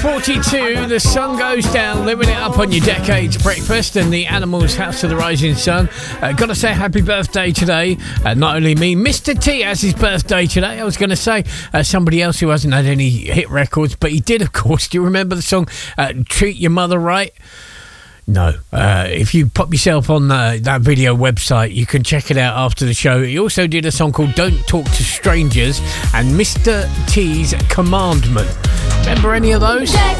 6:42, the sun goes down, living it up on your Decades breakfast and the Animals House of the Rising Sun. Gotta say happy birthday today. Not only me, Mr. T has his birthday today. I was going to say somebody else who hasn't had any hit records, but he did, of course. Do you remember the song Treat Your Mother Right? No. If you pop yourself on that video website, you can check it out after the show. He also did a song called Don't Talk to Strangers and Mr. T's Commandment. Remember any of those?